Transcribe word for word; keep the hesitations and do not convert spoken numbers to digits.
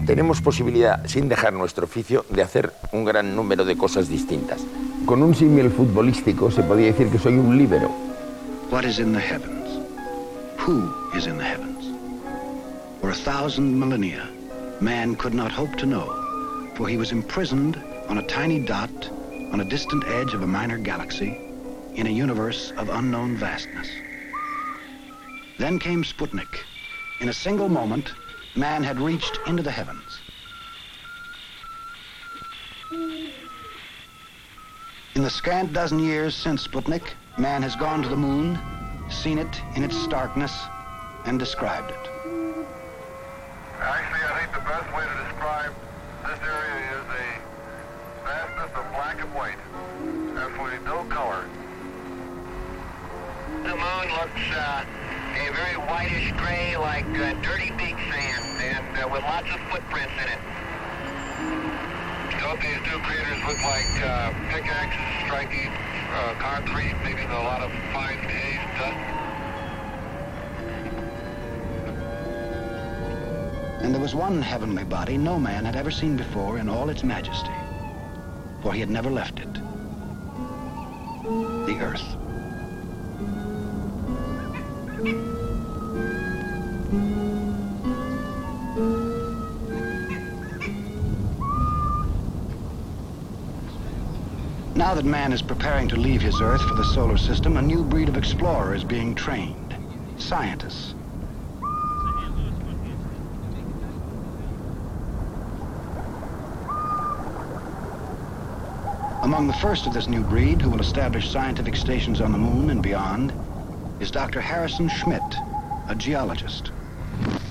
tenemos posibilidad, sin dejar nuestro oficio, de hacer un gran número de cosas distintas. Con un símil futbolístico se podría decir que soy un líbero. What is in the heavens? Who is in the heavens? For a thousand millennia, man could not hope to know, for he was imprisoned on a tiny dot on a distant edge of a minor galaxy in a universe of unknown vastness. Then came Sputnik. In a single moment, man had reached into the heavens. In the scant dozen years since Sputnik, man has gone to the moon, seen it in its starkness, and described it. Actually, I think the best way to describe this area is a vastness of black and white. Absolutely no color. The moon looks uh, a very whitish gray, like uh, dirty big sand, and uh, with lots of footprints in it. Don't these two craters look like uh, pickaxes striking uh, concrete, maybe a lot of fine haze dust? And there was one heavenly body no man had ever seen before in all its majesty, for he had never left it. The Earth. Now that man is preparing to leave his Earth for the solar system, a new breed of explorer is being trained. Scientists. Among the first of this new breed who will establish scientific stations on the moon and beyond is Doctor Harrison Schmitt, a geologist.